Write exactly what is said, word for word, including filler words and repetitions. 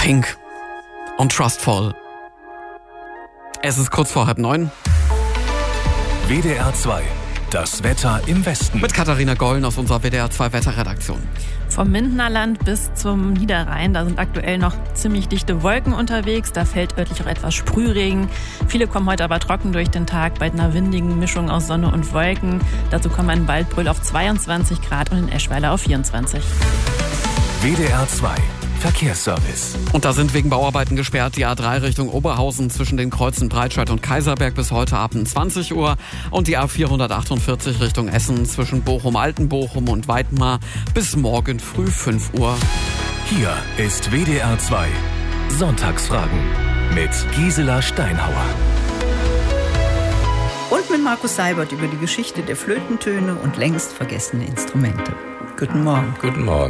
Pink und Trustful. Es ist kurz vor halb neun. W D R zwei, das Wetter im Westen. Mit Katharina Gollen aus unserer W D R zwei Wetterredaktion. Vom Mindenerland bis zum Niederrhein, da sind aktuell noch ziemlich dichte Wolken unterwegs. Da fällt örtlich auch etwas Sprühregen. Viele kommen heute aber trocken durch den Tag bei einer windigen Mischung aus Sonne und Wolken. Dazu kommen in Waldbröl auf zweiundzwanzig Grad und in Eschweiler auf vierundzwanzig. W D R zwei, Verkehrsservice. Und da sind wegen Bauarbeiten gesperrt die A drei Richtung Oberhausen zwischen den Kreuzen Breitscheid und Kaiserberg bis heute Abend zwanzig Uhr und die A vierhundertachtundvierzig Richtung Essen zwischen Bochum-Altenbochum und Weidmar bis morgen früh fünf Uhr. Hier ist W D R zwei Sonntagsfragen mit Gisela Steinhauer. Und mit Markus Seibert über die Geschichte der Flötentöne und längst vergessene Instrumente. Guten Morgen. Guten Morgen.